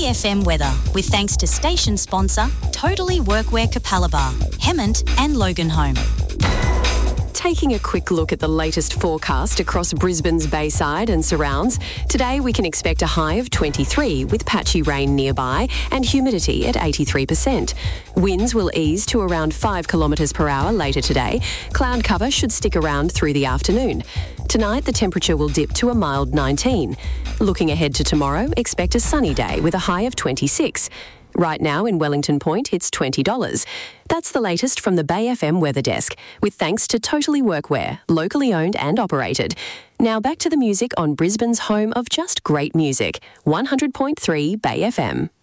FM weather, with thanks to station sponsor Totally Workwear Capalaba, Hemmant and Loganholme. Taking a quick look at the latest forecast across Brisbane's Bayside and surrounds, today we can expect a high of 23 with patchy rain nearby and humidity at 83%. Winds will ease to around 5 kilometres per hour later today. Cloud cover should stick around through the afternoon. Tonight the temperature will dip to a mild 19. Looking ahead to tomorrow, expect a sunny day with a high of 26. Right now in Wellington Point, it's $20. That's the latest from the Bay FM Weather Desk, with thanks to Totally Workwear, locally owned and operated. Now back to the music on Brisbane's home of just great music, 100.3 Bay FM.